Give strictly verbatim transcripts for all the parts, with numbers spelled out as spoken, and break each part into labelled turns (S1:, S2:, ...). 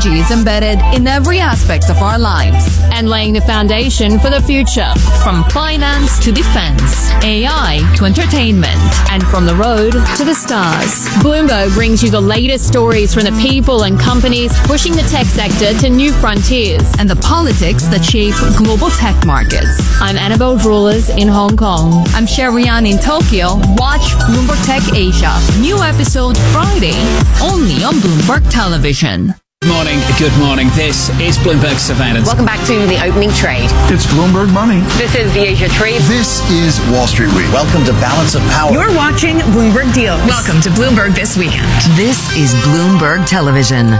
S1: Energy is embedded in every aspect of our lives
S2: and laying the foundation for the future. From finance to defense, A I to entertainment, and from the road to the stars. Bloomberg brings you the latest stories from the people and companies pushing the tech sector to new frontiers
S1: and the politics that shape global tech markets.
S2: I'm Annabelle Rulers in Hong Kong.
S1: I'm Sherrian in Tokyo. Watch Bloomberg Tech Asia. New episode Friday, only on Bloomberg Television.
S3: Good morning, good morning. This is Bloomberg Surveillance.
S4: Welcome back to the opening trade.
S5: It's Bloomberg Money.
S4: This is the Asia Trade.
S6: This is Wall Street Week. Welcome to Balance of Power.
S7: You're watching Bloomberg Deals. Welcome to Bloomberg This Weekend.
S1: This is Bloomberg Television.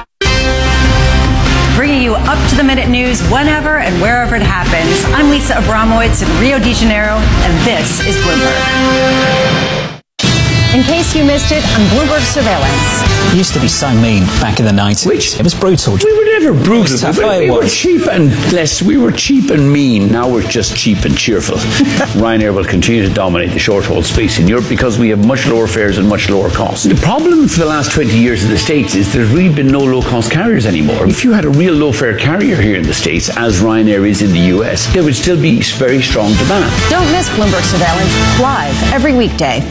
S8: Bringing you up-to-the-minute news whenever and wherever it happens. I'm Lisa Abramowitz in Rio de Janeiro, and this is Bloomberg. In case you missed it, on Bloomberg Surveillance.
S3: It used to be so mean back in the nineties.
S9: Which,
S3: it was brutal.
S9: We were never brutal.
S3: Tough,
S9: we, we
S3: was.
S9: were cheap and less. We were cheap and mean. Now we're just cheap and cheerful. Ryanair will continue to dominate the short-haul space in Europe because we have much lower fares and much lower costs. The problem for the last twenty years in the States is there's really been no low-cost carriers anymore. If you had a real low-fare carrier here in the States, as Ryanair is in the U S, there would still be very strong demand.
S8: Don't miss Bloomberg Surveillance live every weekday.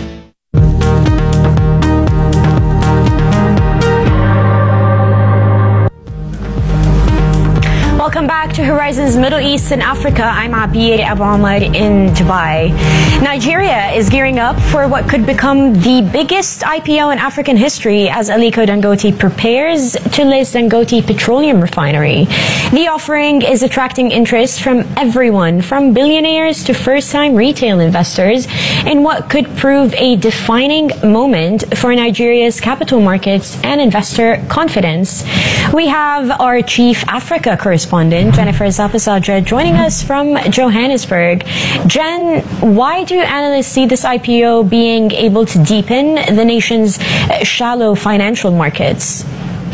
S10: Welcome back to Horizons Middle East and Africa. I'm Abir Abu Ahmed in Dubai. Nigeria is gearing up for what could become the biggest I P O in African history as Aliko Dangote prepares to list Dangote Petroleum Refinery. The offering is attracting interest from everyone, from billionaires to first-time retail investors, in what could prove a defining moment for Nigeria's capital markets and investor confidence. We have our chief Africa correspondent, Jennifer Zapasadra, joining us from Johannesburg. Jen, why do analysts see this I P O being able to deepen the nation's shallow financial markets?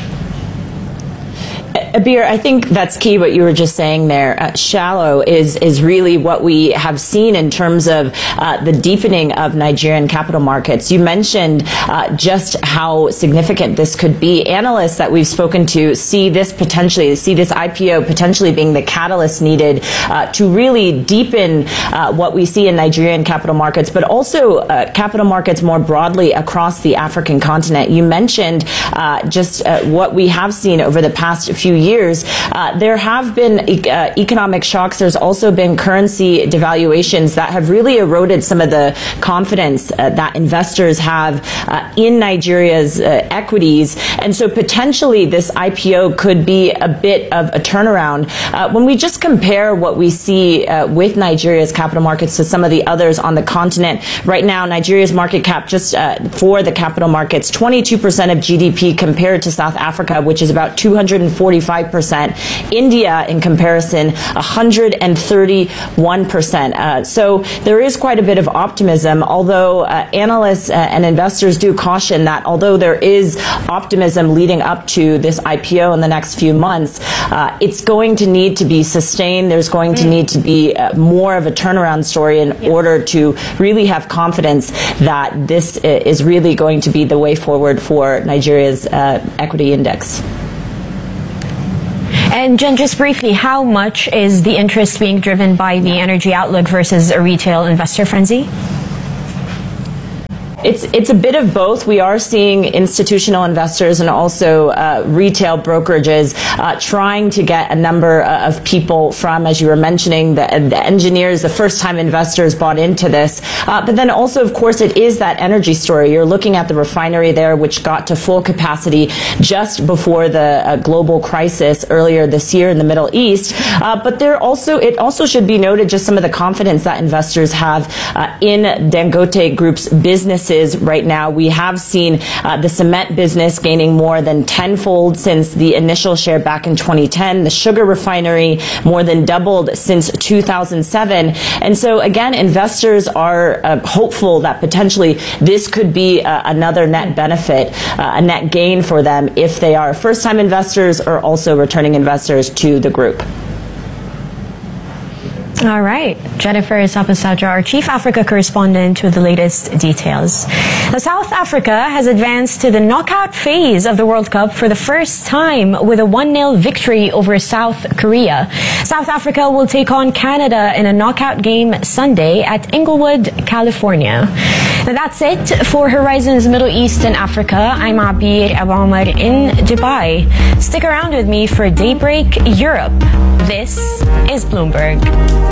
S11: Abir, I think that's key what you were just saying there. Uh, shallow is is really what we have seen in terms of uh, the deepening of Nigerian capital markets. You mentioned uh, just how significant this could be. Analysts that we've spoken to see this potentially, see this I P O potentially being the catalyst needed uh, to really deepen uh, what we see in Nigerian capital markets, but also uh, capital markets more broadly across the African continent. You mentioned uh, just uh, what we have seen over the past few years. Uh, there have been e- uh, economic shocks. There's also been currency devaluations that have really eroded some of the confidence uh, that investors have uh, in Nigeria's uh, equities. And so potentially this I P O could be a bit of a turnaround. Uh, when we just compare what we see uh, with Nigeria's capital markets to some of the others on the continent, right now Nigeria's market cap just uh, for the capital markets, twenty-two percent of G D P compared to South Africa, which is about two hundred forty-five percent. India, in comparison, one hundred thirty-one percent. Uh, so there is quite a bit of optimism, although uh, analysts uh, and investors do caution that although there is optimism leading up to this I P O in the next few months, uh, it's going to need to be sustained. There's going to need to be uh, more of a turnaround story in order to really have confidence that this is really going to be the way forward for Nigeria's uh, equity index.
S10: And Jen, just briefly, how much is the interest being driven by the energy outlook versus a retail investor frenzy?
S11: It's it's a bit of both. We are seeing institutional investors and also uh, retail brokerages uh, trying to get a number uh, of people from, as you were mentioning, the, the engineers, the first-time investors bought into this. Uh, but then also, of course, it is that energy story. You're looking at the refinery there, which got to full capacity just before the uh, global crisis earlier this year in the Middle East. Uh, but there also, it also should be noted just some of the confidence that investors have uh, in Dangote Group's businesses right now. We have seen uh, the cement business gaining more than tenfold since the initial share back in twenty ten. The sugar refinery more than doubled since two thousand seven. And so again, investors are uh, hopeful that potentially this could be uh, another net benefit, uh, a net gain for them if they are first-time investors or also returning investors to the group.
S10: All right. Jennifer Sapasadra, our Chief Africa correspondent, with the latest details. Now, South Africa has advanced to the knockout phase of the World Cup for the first time with a one nil victory over South Korea. South Africa will take on Canada in a knockout game Sunday at Inglewood, California. Now, that's it for Horizons Middle East and Africa. I'm Abir Abamar in Dubai. Stick around with me for Daybreak Europe. This is Bloomberg.